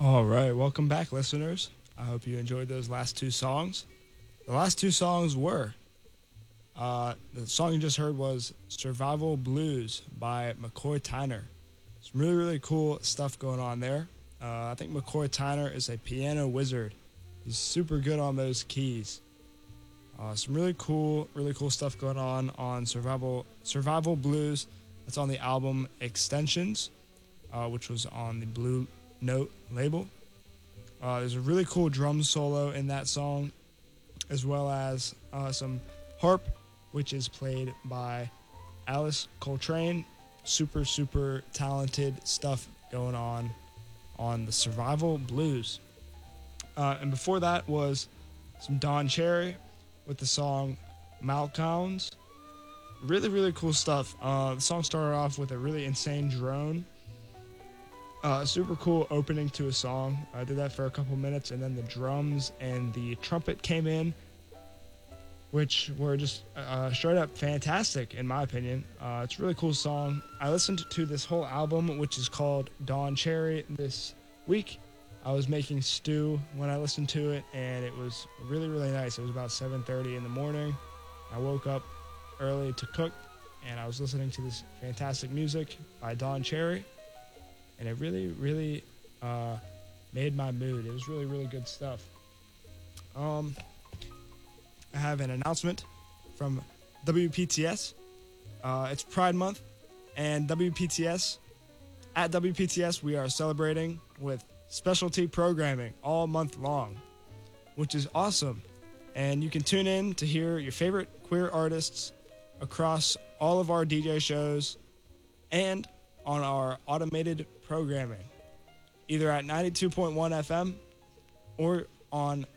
All right, welcome back, listeners. I hope you enjoyed those last two songs. The last two songs were the song you just heard was Survival Blues by McCoy Tyner. Some really, really cool stuff going on there. I think McCoy Tyner is a piano wizard. He's super good on those keys. Some really cool stuff going on Survival Blues. That's on the album Extensions, which was on the Blue Note label. There's a really cool drum solo in that song, as well as some harp, which is played by Alice Coltrane. Super talented stuff going on the Survival Blues. And before that was some Don Cherry with the song Malcounts. Really cool stuff. The song started off with a really insane drone. Super cool opening to a song. I did that for a couple minutes, and then the drums and the trumpet came in, which were just straight up fantastic in my opinion. It's a really cool song. I listened to this whole album, which is called Don Cherry, this week. I was making stew when I listened to it, and it was really nice. It was about 7:30 in the morning. I woke up early to cook, and I was listening to this fantastic music by Don Cherry, and it really made my mood. It was really good stuff. I have an announcement from WPTS. It's Pride Month, and at WPTS, we are celebrating with specialty programming all month long, which is awesome. And you can tune in to hear your favorite queer artists across all of our DJ shows and on our automated programming, either at 92.1 FM or on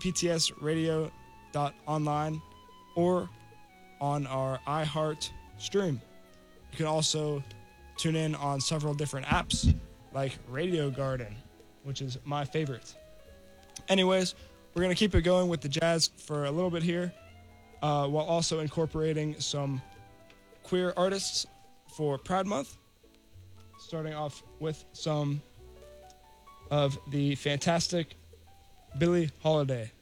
WPTSradio.online or on our iHeart stream. You can also tune in on several different apps like Radio Garden, which is my favorite. Anyways, we're going to keep it going with the jazz for a little bit here, while also incorporating some queer artists for Pride Month, starting off with some of the fantastic Billie Holiday.